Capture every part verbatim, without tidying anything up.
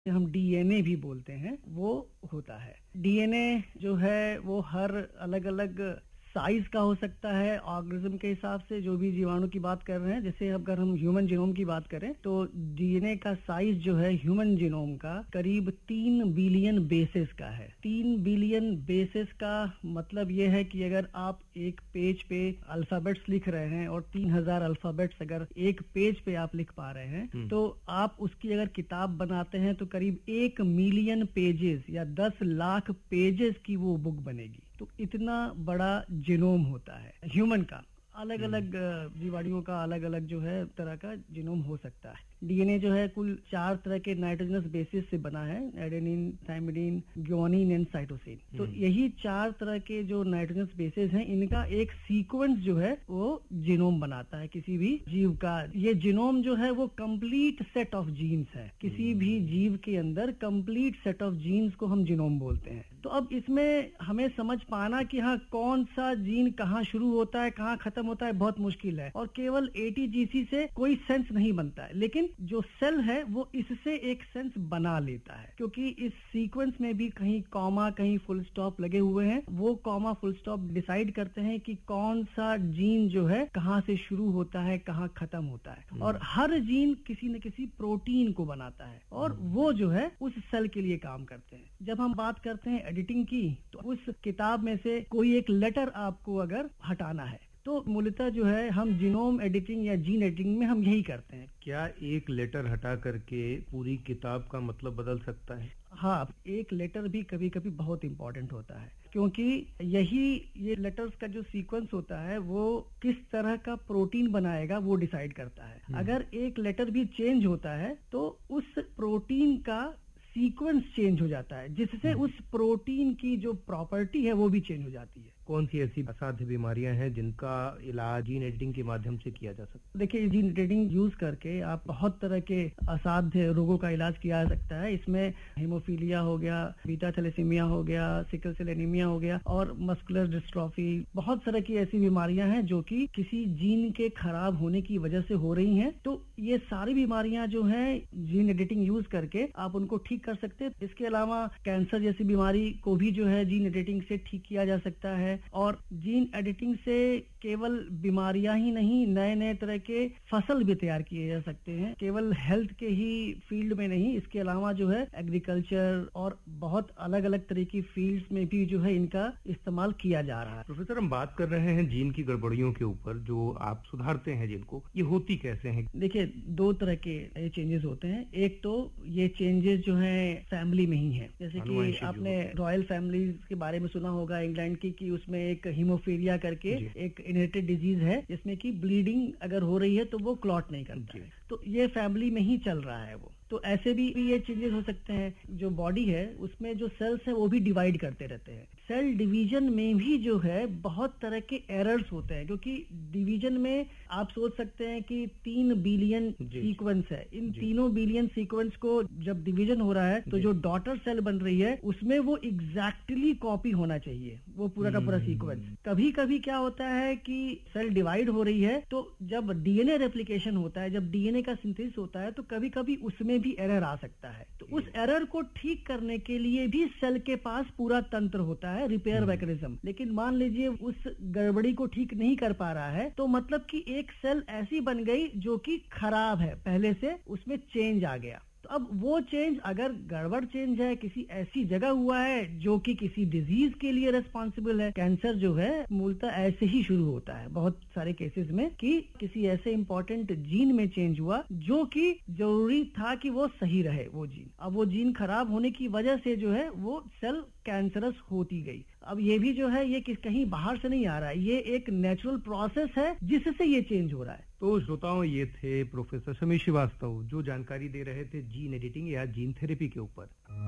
हम डीएनए भी बोलते हैं, वो होता है। डीएनए जो है वो हर अलग अलग साइज का हो सकता है ऑर्गेनिज्म के हिसाब से। जो भी जीवाणु की बात कर रहे हैं, जैसे अगर हम ह्यूमन जीनोम की बात करें तो डीएनए का साइज जो है ह्यूमन जीनोम का करीब तीन बिलियन बेसेस का है। तीन बिलियन बेसेस का मतलब ये है कि अगर आप एक पेज पे अल्फाबेट्स लिख रहे हैं और तीन हजार अल्फाबेट्स अगर एक पेज पे आप लिख पा रहे हैं तो आप उसकी अगर किताब बनाते हैं तो करीब एक मिलियन पेजेस या दस लाख पेजेस की वो बुक बनेगी। तो इतना बड़ा जीनोम होता है ह्यूमन का। अलग अलग जीवाणुओं का अलग अलग जो है तरह का जीनोम हो सकता है। डीएनए जो है कुल चार तरह के नाइट्रोजनस बेसिस से बना है, एडेनिन, थाइमिडिन, ग्वानिन एंड साइटोसिन। तो यही चार तरह के जो नाइट्रोजनस बेसिस हैं, इनका एक सीक्वेंस जो है वो जीनोम बनाता है किसी भी जीव का। ये जीनोम जो है वो कंप्लीट सेट ऑफ जीन्स है। किसी भी जीव के अंदर कंप्लीट सेट ऑफ जीन्स को हम जीनोम बोलते हैं। तो अब इसमें हमें समझ पाना कि हाँ कौन सा जीन कहाँ शुरू होता है, कहाँ खत्म होता है, बहुत मुश्किल है और केवल एटीजीसी से कोई सेंस नहीं बनता है। लेकिन जो सेल है वो इससे एक सेंस बना लेता है, क्योंकि इस सीक्वेंस में भी कहीं कॉमा कहीं फुल स्टॉप लगे हुए हैं। वो कॉमा फुल स्टॉप डिसाइड करते हैं कि कौन सा जीन जो है कहाँ से शुरू होता है, कहाँ खत्म होता है। और हर जीन किसी न किसी प्रोटीन को बनाता है और वो जो है उस सेल के लिए काम करते हैं। जब हम बात करते हैं एडिटिंग की, तो उस किताब में से कोई एक लेटर आपको अगर हटाना है तो मूलतः जो है हम जीनोम एडिटिंग या जीन एडिटिंग में हम यही करते हैं। क्या एक लेटर हटा करके पूरी किताब का मतलब बदल सकता है? हाँ, एक लेटर भी कभी कभी बहुत इंपॉर्टेंट होता है, क्योंकि यही ये लेटर्स का जो सीक्वेंस होता है वो किस तरह का प्रोटीन बनाएगा वो डिसाइड करता है। अगर एक लेटर भी चेंज होता है तो उस प्रोटीन का सीक्वेंस चेंज हो जाता है, जिससे उस प्रोटीन की जो प्रॉपर्टी है वो भी चेंज हो जाती है। कौन सी ऐसी असाध्य बीमारियां हैं जिनका इलाज जीन एडिटिंग के माध्यम से किया जा सकता है? देखिए, जीन एडिटिंग यूज करके आप बहुत तरह के असाध्य रोगों का इलाज किया जा सकता है। इसमें हीमोफीलिया हो गया, बीटा थैलेसीमिया हो गया, सिकल सेल एनीमिया हो गया और मस्कुलर डिस्ट्रॉफी। बहुत तरह की ऐसी बीमारियां हैं जो कि किसी जीन के खराब होने की वजह से हो रही हैं। तो ये सारी बीमारियां जो हैं जीन एडिटिंग यूज करके आप उनको ठीक कर सकते हैं। इसके अलावा कैंसर जैसी बीमारी को भी जो है जीन एडिटिंग से ठीक किया जा सकता है। और जीन एडिटिंग से केवल बीमारियां ही नहीं, नए नए तरह के फसल भी तैयार किए जा सकते हैं। केवल हेल्थ के ही फील्ड में नहीं, इसके अलावा जो है एग्रीकल्चर और बहुत अलग अलग तरह की फील्ड्स में भी जो है इनका इस्तेमाल किया जा रहा है। प्रोफेसर, हम बात कर रहे हैं जीन की गड़बड़ियों के ऊपर, जो आप सुधारते हैं जिनको, ये होती कैसे हैं? देखिए, दो तरह के ये चेंजेस होते हैं। एक तो ये चेंजेस जो है फैमिली में ही है, जैसे कि आपने रॉयल फैमिलीज के बारे में सुना होगा इंग्लैंड की, कि उसमें एक हीमोफीलिया करके एक इनहेरिटेड डिजीज है जिसमें कि ब्लीडिंग अगर हो रही है तो वो क्लॉट नहीं करता है। तो ये फैमिली में ही चल रहा है वो। तो ऐसे भी ये चेंजेस हो सकते हैं। जो बॉडी है उसमें जो सेल्स है वो भी डिवाइड करते रहते हैं। सेल डिवीजन में भी जो है बहुत तरह के एरर्स होते हैं, क्योंकि डिवीजन में आप सोच सकते हैं कि तीन बिलियन सीक्वेंस है। इन तीनों बिलियन सीक्वेंस को जब डिवीजन हो रहा है तो जो डॉटर सेल बन रही है उसमें वो एग्जैक्टली कॉपी होना चाहिए, वो पूरा का पूरा सीक्वेंस। कभी कभी क्या होता है कि सेल डिवाइड हो रही है तो जब डीएनए रेप्लिकेशन होता है, जब डीएनए का सिंथेसिस होता है तो कभी कभी उसमें भी एरर आ सकता है। तो उस एरर को ठीक करने के लिए भी सेल के पास पूरा तंत्र होता है, रिपेयर मैकेनिज्म। लेकिन मान लीजिए उस गड़बड़ी को ठीक नहीं कर पा रहा है तो मतलब कि एक सेल ऐसी बन गई जो कि खराब है, पहले से उसमें चेंज आ गया। तो अब वो चेंज अगर गड़बड़ चेंज है, किसी ऐसी जगह हुआ है जो कि किसी डिजीज के लिए रेस्पॉन्सिबल है। कैंसर जो है मूलतः ऐसे ही शुरू होता है बहुत सारे केसेस में, कि किसी ऐसे इंपॉर्टेंट जीन में चेंज हुआ जो कि जरूरी था कि वो सही रहे वो जीन। अब वो जीन खराब होने की वजह से जो है वो सेल कैंसरस होती गई। अब ये भी जो है ये किस कहीं बाहर से नहीं आ रहा है, ये एक नेचुरल प्रोसेस है जिससे ये चेंज हो रहा है। तो श्रोताओं, ये थे प्रोफेसर समीर श्रीवास्तव जो जानकारी दे रहे थे जीन एडिटिंग या जीन थेरेपी के ऊपर।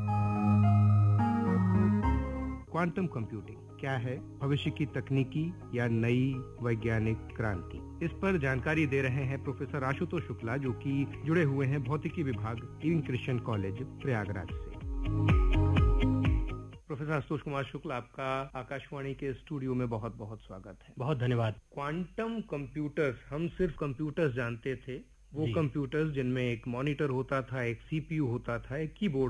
क्वांटम कंप्यूटिंग क्या है, भविष्य की तकनीकी या नई वैज्ञानिक क्रांति, इस पर जानकारी दे रहे हैं प्रोफेसर आशुतोष शुक्ला, जो कि जुड़े हुए हैं भौतिकी विभाग किंग क्रिश्चियन कॉलेज प्रयागराज से। प्रोफेसर आशुतोष कुमार शुक्ला, आपका आकाशवाणी के स्टूडियो में बहुत बहुत स्वागत है। बहुत धन्यवाद। क्वांटम कंप्यूटर्स, हम सिर्फ कंप्यूटर्स जानते थे, वो कंप्यूटर्स जिनमें एक मॉनिटर होता था, एक सीपीयू होता था, एक कीबोर्ड